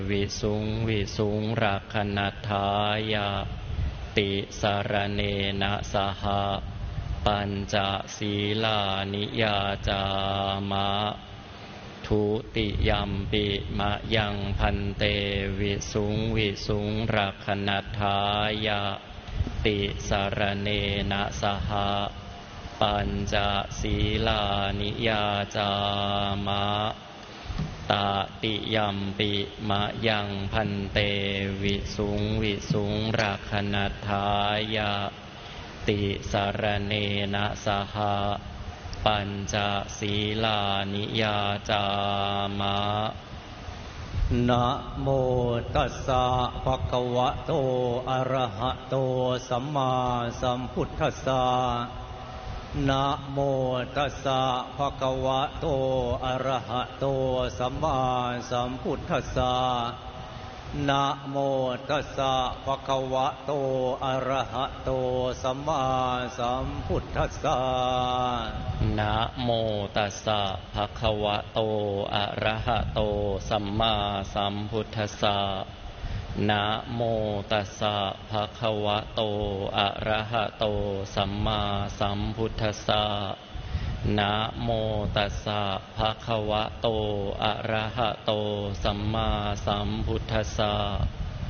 วิสุงวิสุงรักขณทายาติสารเนนะสหปัญจศีลานิยาจามะทุติยัมปิมะยังพันเตวิสุงวิสุงรักขณทายาติสารเนนะสหปัญจศีลานิยาจามะตติยัมปิมะยังพันเตวิสุงวิสุงรักขณทายาติสารเนนะสหปัญจศีลานิยาจามะนะโมตัสสะภะคะวะโตอะระหะโตสัมมาสัมพุทธัสสะนะโมตัสสะภะคะวะโตอะระหะโตสัมมาสัมพุทธัสสะนะโมตัสสะภะคะวะโตอะระหะโตสัมมาสัมพุทธัสสะนะโมตัสสะภะคะวะโตอะระหะโตสัมมาสัมพุทธัสสะนะโมตัสสะภะคะวะโตอะระหะโตสัมมาสัมพุทธัสสะนะโมตัสสะภะคะวะโตอะระหะโตสัมมาสัมพุทธัสสะ